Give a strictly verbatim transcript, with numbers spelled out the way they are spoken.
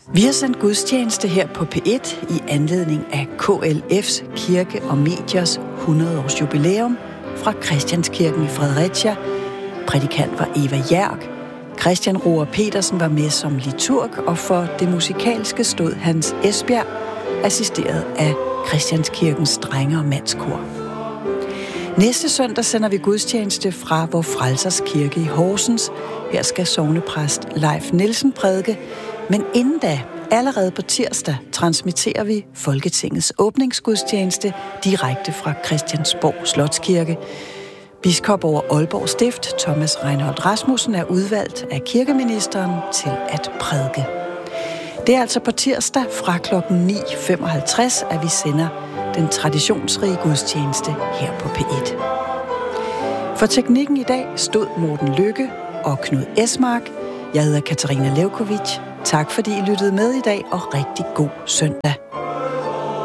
Vi har sendt gudstjeneste her på P et i anledning af K L F's Kirke og Mediers hundrede års jubilæum fra Christianskirken i Fredericia. Prædikant var Eva Jærk. Christian Roar Petersen var med som liturg, og for det musikalske stod Hans Esbjerg, assisteret af Christianskirkens drenge- og mandskor. Næste søndag sender vi gudstjeneste fra Vor Frelsers Kirke i Horsens. Her skal sognepræst Leif Nielsen prædike, men inden da, allerede på tirsdag, transmitterer vi Folketingets åbningsgudstjeneste direkte fra Christiansborg Slotskirke. Biskop over Aalborg Stift, Thomas Reinholdt Rasmussen, er udvalgt af kirkeministeren til at prædike. Det er altså på tirsdag fra klokken ni femoghalvtreds, at vi sender den traditionsrige gudstjeneste her på P et. For teknikken i dag stod Morten Lykke og Knud Esmark. Jeg hedder Katarina Levkovic. Tak fordi I lyttede med i dag, og rigtig god søndag.